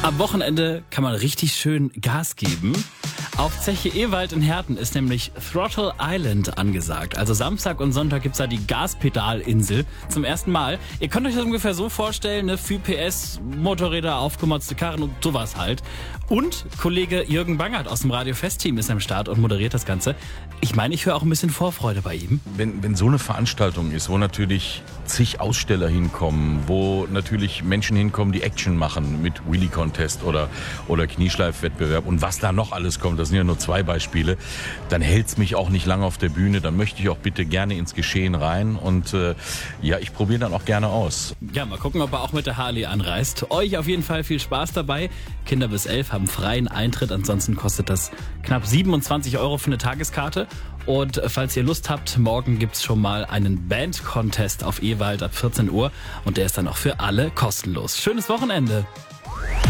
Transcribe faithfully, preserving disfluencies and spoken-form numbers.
Am Wochenende kann man richtig schön Gas geben. Auf Zeche Ewald in Herten ist nämlich Throttle Island angesagt. Also Samstag und Sonntag gibt's da die Gaspedalinsel zum ersten Mal. Ihr könnt euch das ungefähr so vorstellen, ne? vier P S, Motorräder, aufgemotzte Karren und sowas halt. Und Kollege Jürgen Bangert aus dem Radio Fest-Team ist am Start und moderiert das Ganze. Ich meine, ich höre auch ein bisschen Vorfreude bei ihm. Wenn, wenn so eine Veranstaltung ist, wo natürlich zig Aussteller hinkommen, wo natürlich Menschen hinkommen, die Action machen mit Wheelie Contest oder, oder Knieschleifwettbewerb und was da noch alles kommt, das sind ja nur zwei Beispiele, dann hält's mich auch nicht lange auf der Bühne, dann möchte ich auch bitte gerne ins Geschehen rein und äh, ja, ich probiere dann auch gerne aus. Ja, mal gucken, ob er auch mit der Harley anreist. Euch auf jeden Fall viel Spaß dabei. Kinder bis elf haben freien Eintritt, ansonsten kostet das knapp siebenundzwanzig Euro für eine Tageskarte. Und falls ihr Lust habt, morgen gibt's schon mal einen Band-Contest auf Ewald ab vierzehn Uhr und der ist dann auch für alle kostenlos. Schönes Wochenende!